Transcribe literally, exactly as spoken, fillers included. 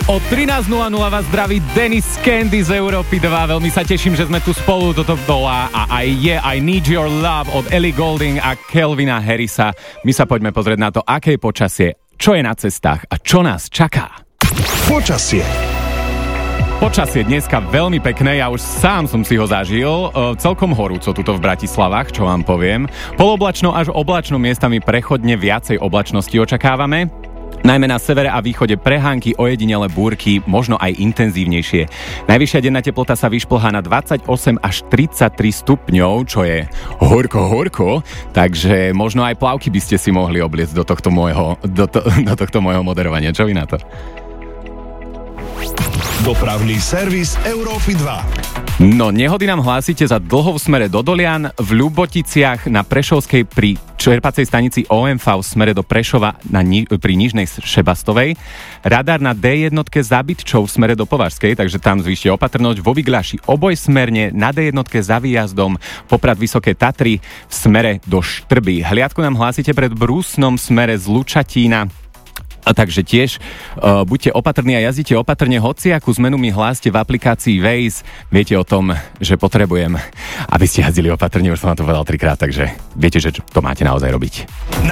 O trinásť nula nula vás zdraví Dennis Candy z Európy dva. Veľmi sa teším, že sme tu spolu. Toto bola a aj je I Need Your Love od Ellie Goulding a Calvina Harrisa. My sa poďme pozrieť na to, aké je počasie, čo je na cestách a čo nás čaká. Počasie. Počasie dneska veľmi pekné, ja už sám som si ho zažil, e, celkom horúco tuto v Bratislavách, čo vám poviem. Poloblačno až oblačno, miestami prechodne viacej oblačnosti očakávame. Najmä na severe a východe prehánky, ojedinele búrky, možno aj intenzívnejšie. Najvyššia denná teplota sa vyšplhá na dvadsaťosem až tridsaťtri stupňov, čo je horko, horko, takže možno aj plavky by ste si mohli obliecť do tohto môjho, do, to, do tohto môjho moderovania. Čo vy na to? Dopravný servis Európy dva. No, nehody nám hlásite za Dlhou v smere do Dolian, v Ľuboticiach na Prešovskej pri čerpacej stanici ó em vé v smere do Prešova na ni- pri Nižnej Šebastovej, radar na dé jednotke za Bytčou v smere do Považskej, takže tam zvýšte opatrnosť, vo Viglaši obojsmerne, na dé jednotke za výjazdom Poprad Vysoké Tatry v smere do Štrby. Hliadku nám hlásite pred Brúsnom v smere z Lučatína. A takže tiež uh, buďte opatrní a jazdite opatrne, hociakú zmenu mi hláste v aplikácii Waze. Viete o tom, že potrebujem, aby ste jazdili opatrne, už som vám to povedal trikrát, takže viete, že to máte naozaj robiť.